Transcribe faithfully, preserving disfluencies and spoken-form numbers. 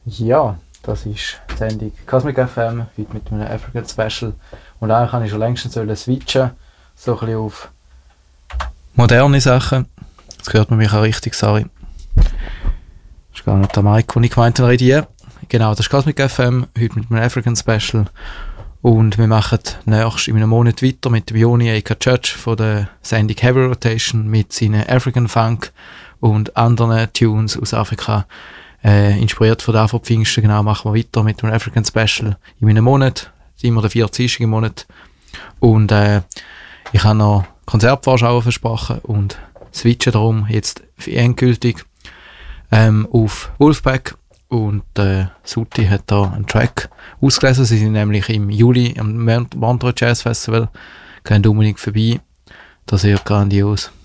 Ja, das ist die Sendung Cosmic F M, heute mit einem African Special. Und eigentlich kann ich schon längst switchen, so ein bisschen auf moderne Sachen. Jetzt hört man mich auch richtig, sorry. Das ist gar nicht der Mike, den ich gemeint habe, redieren. Genau, das ist Cosmic F M, heute mit einem African Special. Und wir machen nächstes in einem Monat weiter mit dem Joni A K Church von der Sendung Heavy Rotation mit seinen African Funk und anderen Tunes aus Afrika. Äh, inspiriert von der von Pfingsten, genau, machen wir weiter mit dem African Special in einem Monat, immer der vierzig im Monat. Und äh, ich habe noch Konzertvorschau versprochen und switche darum jetzt endgültig ähm, auf Wolfpack. Und äh, Suti hat da einen Track ausgelesen. Sie sind nämlich im Juli am Montreux Jazz Festival. Gehen unbedingt vorbei. Das ist grandios.